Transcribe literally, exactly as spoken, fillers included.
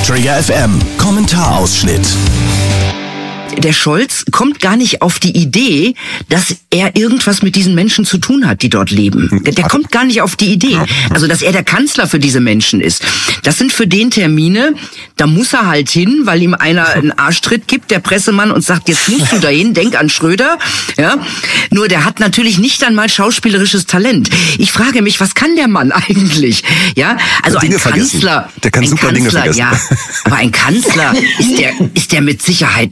Träger F M, Kommentarausschnitt. Der Scholz kommt gar nicht auf die Idee, dass er irgendwas mit diesen Menschen zu tun hat, die dort leben. Der kommt gar nicht auf die Idee. Also, dass er der Kanzler für diese Menschen ist. Das sind für den Termine, da muss er halt hin, weil ihm einer einen Arschtritt gibt, der Pressemann, und sagt, jetzt musst du dahin, denk an Schröder. Ja. Nur der hat natürlich nicht einmal schauspielerisches Talent. Ich frage mich, was kann der Mann eigentlich? Ja, also ein Kanzler, der kann ein super Kanzler, Dinge vergessen. Ja, aber ein Kanzler ist der, ist der mit Sicherheit